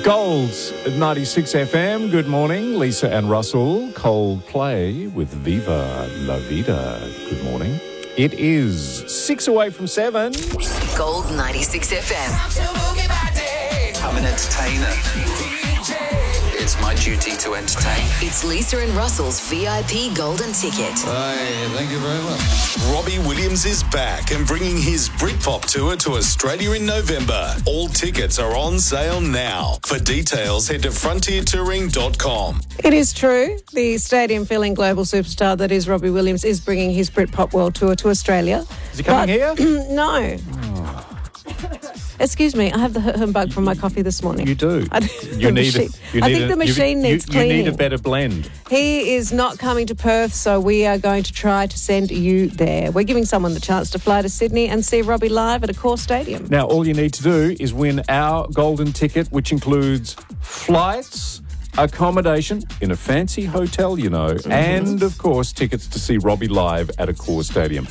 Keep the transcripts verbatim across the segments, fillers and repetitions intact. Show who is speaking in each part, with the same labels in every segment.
Speaker 1: Golds at ninety-six F M. Good morning, Lisa and Russell. Coldplay with Viva La Vida. Good morning. It is six away from seven.
Speaker 2: Gold ninety-six F M.
Speaker 3: I'm an entertainer. It's my duty to entertain.
Speaker 2: It's Lisa and Russell's V I P Golden Ticket.
Speaker 4: Hey, thank you very much.
Speaker 5: Robbie Williams is back and bringing his Britpop tour to Australia in November. All tickets are on sale now. For details, head to frontier touring dot com.
Speaker 6: It is true. The stadium-filling global superstar that is Robbie Williams is bringing his Britpop World Tour to Australia.
Speaker 1: Is he coming
Speaker 6: but,
Speaker 1: here?
Speaker 6: No.
Speaker 1: Oh.
Speaker 6: Excuse me, I have the humbug from my coffee this morning.
Speaker 1: You do.
Speaker 6: I,
Speaker 1: you need, a, you need
Speaker 6: I think
Speaker 1: a,
Speaker 6: the machine
Speaker 1: you,
Speaker 6: needs
Speaker 1: you,
Speaker 6: cleaning.
Speaker 1: You need a better blend.
Speaker 6: He is not coming to Perth, so we are going to try to send you there. We're giving someone the chance to fly to Sydney and see Robbie live at Accor Stadium.
Speaker 1: Now, all you need to do is win our golden ticket, which includes flights, accommodation in a fancy hotel, you know, mm-hmm. and, of course, tickets to see Robbie live at Accor Stadium.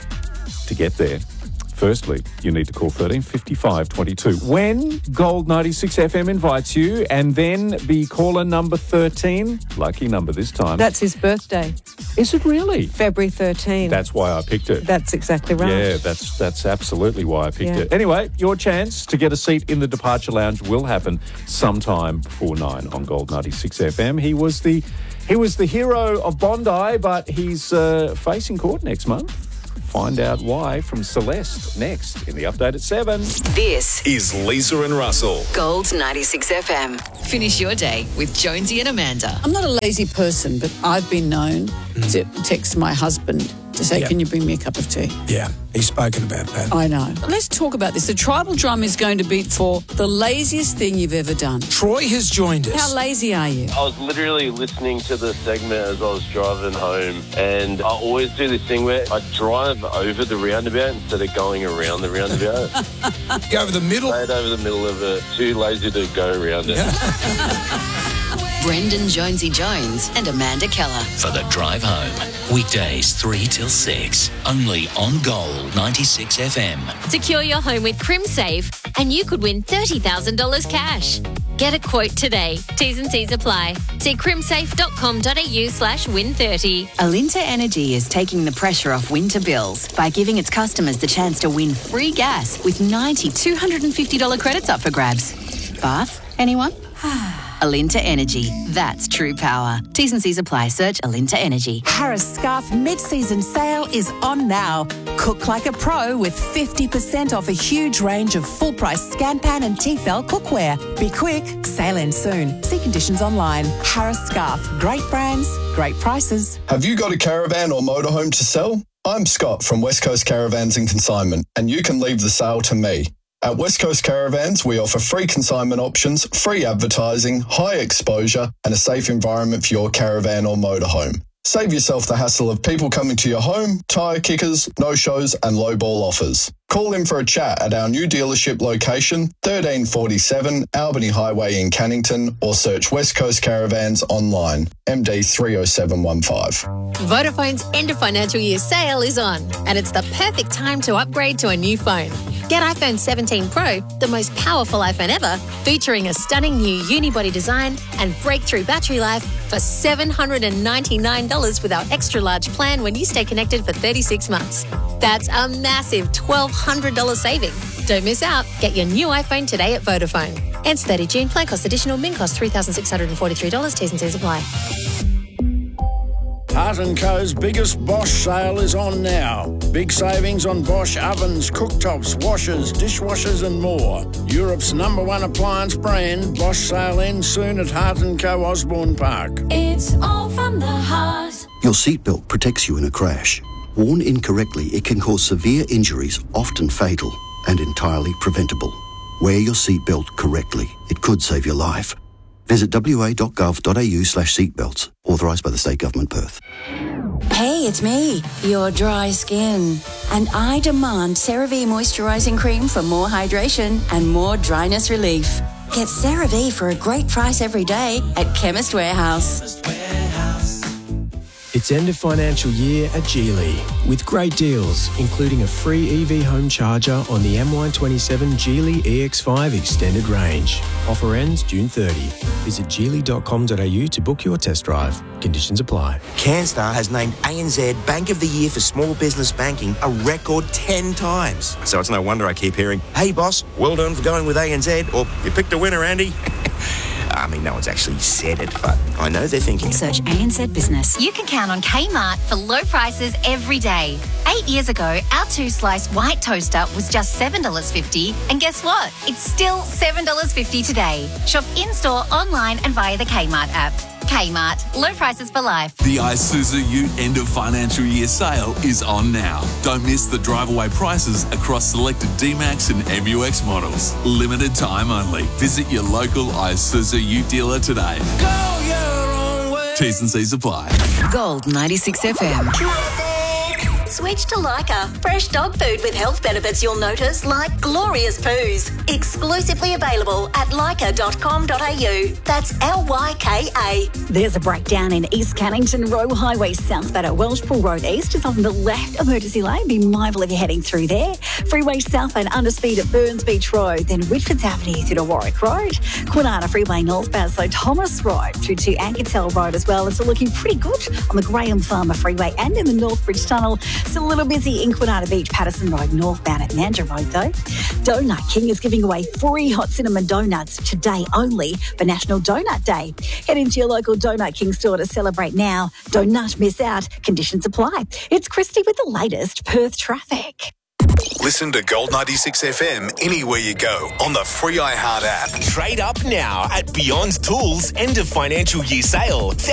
Speaker 1: To get there, firstly, you need to call thirteen fifty-five twenty-two. When Gold ninety-six F M invites you, and then be caller number thirteen, lucky number this time.
Speaker 6: That's his birthday.
Speaker 1: Is it really?
Speaker 6: February thirteenth.
Speaker 1: That's why I picked it.
Speaker 6: That's exactly right.
Speaker 1: Yeah, that's that's absolutely why I picked
Speaker 6: Yeah.
Speaker 1: it. Anyway, your chance to get a seat in the departure lounge will happen sometime before nine on Gold ninety-six F M. He was the he was the hero of Bondi, but he's uh, facing court next month. Find out why from Celeste next in the update at seven.
Speaker 2: This
Speaker 5: is Lisa and Russell.
Speaker 2: Gold ninety-six F M. Finish your day with Jonesy and Amanda.
Speaker 7: I'm not a lazy person, but I've been known mm. to text my husband to say,
Speaker 8: yep.
Speaker 7: can you bring me a cup of tea?
Speaker 8: Yeah, he's spoken about that.
Speaker 7: I know. Let's talk about this. The tribal drum is going to beat for the laziest thing you've ever done.
Speaker 8: Troy has joined us.
Speaker 7: How lazy are you?
Speaker 9: I was literally listening to the segment as I was driving home, and I always do this thing where I drive over the roundabout instead of going around the roundabout.
Speaker 8: Go over the middle?
Speaker 9: Straight over the middle of it. Too lazy to go around it.
Speaker 2: Brendan Jonesy Jones and Amanda Keller.
Speaker 10: For the drive home. Weekdays three till six. Only on Gold ninety-six F M.
Speaker 11: Secure your home with CrimSafe and you could win thirty thousand dollars cash. Get a quote today. T's and C's apply. See crimsafe dot com dot a u slash win thirty.
Speaker 2: Alinta Energy is taking the pressure off winter bills by giving its customers the chance to win free gas with ninety two hundred fifty dollars credits up for grabs. Bath? Anyone? Alinta Energy. That's true power. T's and C's apply. Search Alinta Energy.
Speaker 12: Harris Scarf mid-season sale is on now. Cook like a pro with fifty percent off a huge range of full-price Scanpan and Tefal cookware. Be quick, sale ends soon. See conditions online. Harris Scarf. Great brands, great prices.
Speaker 13: Have you got a caravan or motorhome to sell? I'm Scott from West Coast Caravans and Consignment, and you can leave the sale to me. At West Coast Caravans, we offer free consignment options, free advertising, high exposure, and a safe environment for your caravan or motorhome. Save yourself the hassle of people coming to your home, tyre kickers, no-shows, and low-ball offers. Call in for a chat at our new dealership location, thirteen forty-seven Albany Highway in Cannington, or search West Coast Caravans online, M D three oh seven one five.
Speaker 11: Vodafone's end of financial year sale is on, and it's the perfect time to upgrade to a new phone. Get iPhone seventeen Pro, the most powerful iPhone ever, featuring a stunning new unibody design and breakthrough battery life for seven hundred ninety-nine dollars with our extra large plan when you stay connected for thirty-six months. That's a massive twelve hundred dollars saving. Don't miss out. Get your new iPhone today at Vodafone. Ends thirtieth of June. Plan cost additional. Min cost three thousand six hundred forty-three dollars. T's and C's apply.
Speaker 14: Hart and Co's biggest Bosch sale is on now. Big savings on Bosch ovens, cooktops, washers, dishwashers and more. Europe's number one appliance brand. Bosch sale ends soon at Hart and Co Osborne Park.
Speaker 15: It's all from the heart.
Speaker 16: Your seatbelt protects you in a crash. Worn incorrectly, it can cause severe injuries, often fatal, and entirely preventable. Wear your seatbelt correctly. It could save your life. Visit w a dot gov dot a u slash seatbelts. Authorised by the State Government, Perth.
Speaker 17: Hey, it's me, your dry skin. And I demand CeraVe Moisturising Cream for more hydration and more dryness relief. Get CeraVe for a great price every day at Chemist Warehouse.
Speaker 18: It's end of financial year at Geely with great deals, including a free E V home charger on the M Y twenty-seven Geely E X five Extended Range. Offer ends June thirtieth. Visit geely dot com dot a u to book your test drive. Conditions apply.
Speaker 19: CanStar has named A N Z Bank of the Year for Small Business Banking a record ten times. So it's no wonder I keep hearing, "Hey boss, well done for going with A N Z," or "You picked a winner, Andy." I mean, no one's actually said it, but I know they're thinking it.
Speaker 20: Search A N Z Business.
Speaker 21: You can count on Kmart for low prices every day. Eight years ago, our two-slice white toaster was just seven dollars fifty, and guess what? It's still seven dollars fifty today. Shop in-store, online and via the Kmart app. Kmart, low prices for life.
Speaker 22: The Isuzu Ute end of financial year sale is on now. Don't miss the drive-away prices across selected D-Max and M U X models. Limited time only. Visit your local Isuzu Ute dealer today. Go your own way. T's and C's apply.
Speaker 2: Gold ninety-six F M.
Speaker 23: Switch to Lyca. Fresh dog food with health benefits you'll notice, like glorious poos. Exclusively available at lyca dot com dot a u. That's L Y K A.
Speaker 24: There's a breakdown in East Cannington Road Highway southbound at Welshpool Road East. It's on the left emergency lane. Be mindful if you're heading through there. Freeway southbound underspeed at Burns Beach Road. Then Whitfords Avenue through to Warwick Road. Kwinana Freeway northbound, so Thomas Road through to Anketel Road as well. It's looking pretty good on the Graham Farmer Freeway and in the Northbridge Tunnel. It's a little busy in Kwinana Beach, Patterson Road, northbound at Mandurah Road though. Donut King is giving away free hot cinnamon donuts today only for National Donut Day. Head into your local Donut King store to celebrate now. Don't miss out. Conditions apply. It's Christy with the latest Perth traffic.
Speaker 5: Listen to Gold ninety-six F M anywhere you go on the free iHeart app.
Speaker 25: Trade up now at Beyond Tools end of financial year sale.